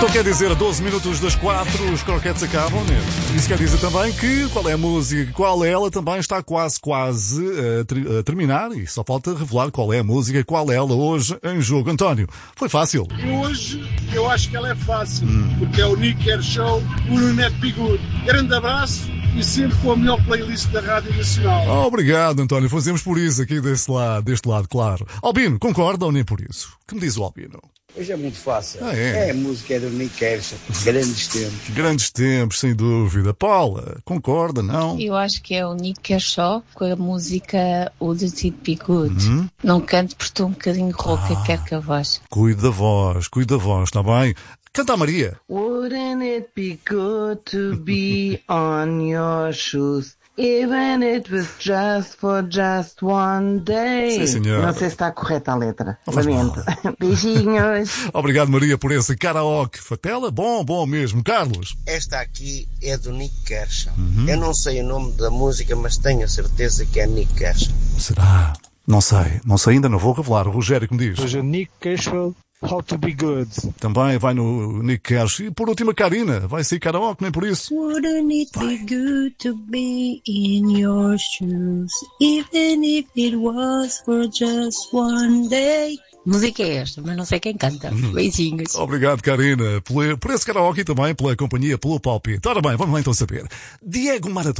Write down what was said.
Então quer dizer, a 12 minutos das 4 os croquetes acabam, né? Isso quer dizer também que qual é a música, qual é ela, também está quase a terminar e só falta revelar qual é a música e qual é ela hoje em jogo. António, foi fácil? E hoje eu acho que ela é fácil, porque é o Nick Kershaw, o Net Be Good. Grande abraço e sempre com a melhor playlist da Rádio Nacional. Obrigado, António. Fazemos por isso aqui deste lado, claro. Albino, concorda ou nem por isso? O que me diz o Albino? Hoje é muito fácil. É a música do Nick Kershaw. Grandes tempos. Grandes tempos, sem dúvida. Paula, concorda, não? Eu acho que é o Nick Kershaw com a música Wouldn't It Be Good. Não canto porque estou um bocadinho rouca, quero que a voz. Cuide da voz, está bem? Canta a Maria. Wouldn't it be good to be on your shoes? Even it was just for just one day. Sim, senhor. Não sei se está correta a letra. Não faz Lamento. Beijinhos. Obrigado, Maria, por esse karaoke. Fatela, bom mesmo. Carlos. Esta aqui é do Nick Kershaw. Eu não sei o nome da música, mas tenho a certeza que é Nick Kershaw. Será? Não sei, ainda não vou revelar. O Rogério, como diz? Hoje é Nick Kershaw. How to be good. Também vai no Nick Kershaw. E por último a Karina. Vai ser karaoke, nem por isso. Wouldn't it be good to be in your shoes, even if it was for just one day? Música é esta, mas não sei quem canta. Beijinhos. Obrigado, Karina, por esse karaoke e também pela companhia, pelo palpite. Ora bem, vamos lá então saber. Diego Maradona.